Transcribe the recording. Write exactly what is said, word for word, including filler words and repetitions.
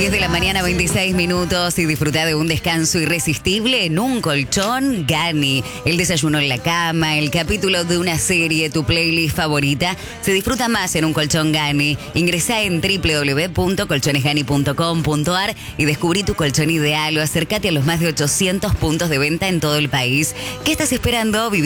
diez de la mañana, veintiséis minutos, y disfruta de un descanso irresistible en un colchón Gani. El desayuno en la cama, el capítulo de una serie, tu playlist favorita, se disfruta más en un colchón Gani. Ingresá en doble u doble u doble u punto colchones gani punto com punto a r y descubrí tu colchón ideal o acércate a los más de ochocientos puntos de venta en todo el país. ¿Qué estás esperando?